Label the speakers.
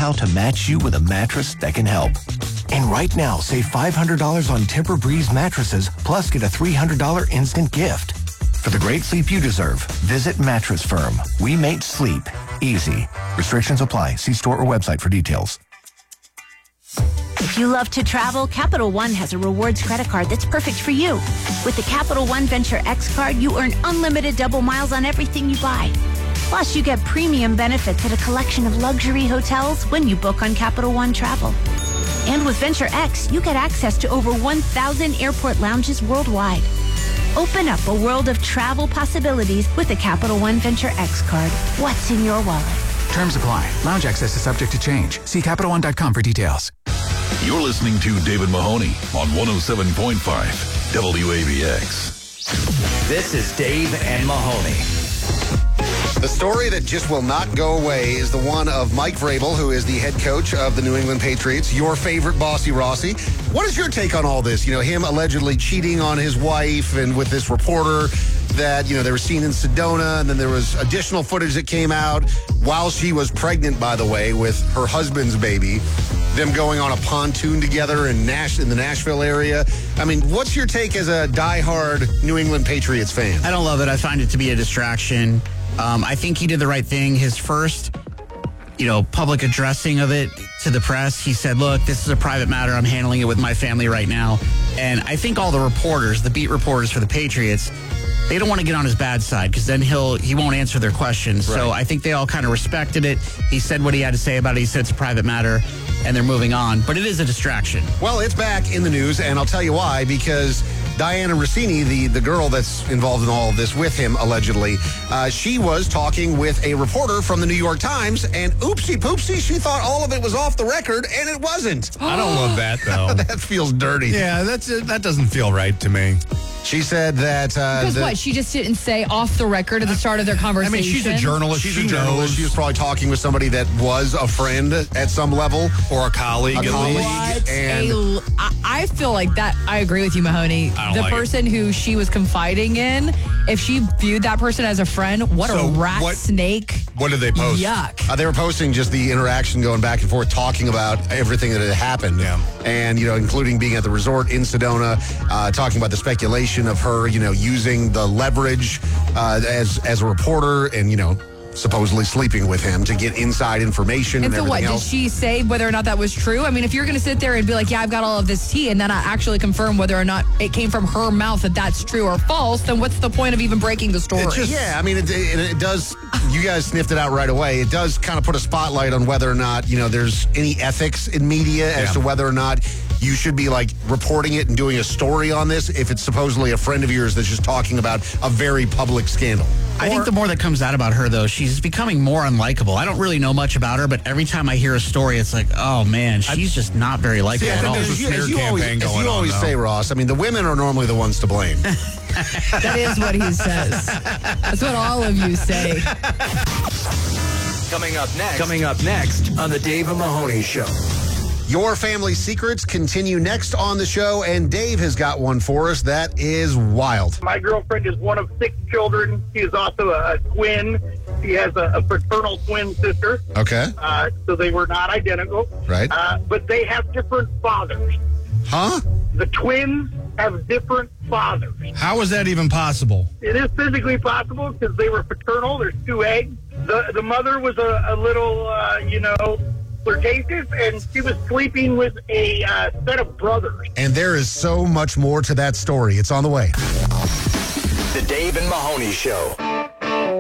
Speaker 1: how to match you with a mattress that can help. And right now, save $500 on Tempur-Breeze mattresses, plus get a $300 instant gift. For the great sleep you deserve, visit Mattress Firm. We make sleep easy. Restrictions apply. See store or website for details.
Speaker 2: If you love to travel, Capital One has a rewards credit card that's perfect for you. With the Capital One Venture X card, you earn unlimited double miles on everything you buy. Plus, you get premium benefits at a collection of luxury hotels when you book on Capital One Travel. And with Venture X, you get access to over 1,000 airport lounges worldwide. Open up a world of travel possibilities with the Capital One Venture X card. What's in your wallet?
Speaker 3: Terms apply. Lounge access is subject to change. See CapitalOne.com for details.
Speaker 4: You're listening to David Mahoney on 107.5 WABX.
Speaker 5: This is Dave and Mahoney.
Speaker 6: The story that just will not go away is the one of Mike Vrabel, who is the head coach of the New England Patriots, your favorite Bossy Rossi. What is your take on all this? You know, him allegedly cheating on his wife and with this reporter that, you know, they were seen in Sedona, and then there was additional footage that came out while she was pregnant, by the way, with her husband's baby, them going on a pontoon together in the Nashville area. I mean, what's your take as a diehard New England Patriots fan?
Speaker 7: I don't love it. I find it to be a distraction. I think he did the right thing. His first, public addressing of it to the press, he said, look, this is a private matter. I'm handling it with my family right now. And I think all the reporters, the beat reporters for the Patriots, they don't want to get on his bad side because then he won't answer their questions. Right. So I think they all kind of respected it. He said what he had to say about it. He said it's a private matter, and they're moving on. But it is a distraction.
Speaker 6: Well, it's back in the news, and I'll tell you why, because Diana Rossini, the girl that's involved in all of this with him, allegedly, she was talking with a reporter from the New York Times, and oopsie poopsie, she thought all of it was off the record, and it wasn't.
Speaker 8: I don't love that, though.
Speaker 6: That feels dirty.
Speaker 8: Yeah, that doesn't feel right to me.
Speaker 6: She said that...
Speaker 9: because what? She just didn't say off the record at the start of their conversation?
Speaker 8: I mean, she's a journalist.
Speaker 6: She's a journalist. She was probably talking with somebody that was a friend at some level.
Speaker 8: Or a colleague.
Speaker 9: I feel like that. I agree with you, Mahoney. The person who she was confiding in, if she viewed that person as a friend, what a rat snake.
Speaker 8: What did they post?
Speaker 9: Yuck.
Speaker 6: They were posting just the interaction going back and forth, talking about everything that had happened. Yeah. And, including being at the resort in Sedona, talking about the speculation of her, using the leverage as a reporter and, supposedly sleeping with him to get inside information and everything else.
Speaker 9: Did she say whether or not that was true? I mean, if you're going to sit there and be like, yeah, I've got all of this tea, and then I actually confirm whether or not it came from her mouth that that's true or false, then what's the point of even breaking the story?
Speaker 6: It does, you guys sniffed it out right away. It does kind of put a spotlight on whether or not, there's any ethics in media as to whether or not you should be reporting it and doing a story on this if it's supposedly a friend of yours that's just talking about a very public scandal.
Speaker 7: I think the more that comes out about her, though, she's becoming more unlikable. I don't really know much about her, but every time I hear a story, it's like, oh, man, she's just not very likable at all.
Speaker 6: As you always say, Ross, I mean, the women are normally the ones to blame.
Speaker 9: That is what he says. That's what all of you say.
Speaker 5: Coming up next on the Dave and Mahoney Show.
Speaker 6: Your family secrets continue next on the show, and Dave has got one for us that is wild.
Speaker 10: My girlfriend is one of 6 children. She is also a twin. She has a fraternal twin sister.
Speaker 6: Okay.
Speaker 10: So they were not identical.
Speaker 6: Right.
Speaker 10: But they have different fathers.
Speaker 6: Huh?
Speaker 10: The twins have different fathers.
Speaker 8: How is that even possible?
Speaker 10: It is physically possible because they were fraternal. There's 2 eggs. The mother was a little, flirtatious, and she was sleeping with a set of brothers.
Speaker 6: And there is so much more to that story. It's on the way.
Speaker 5: The Dave and Mahoney Show.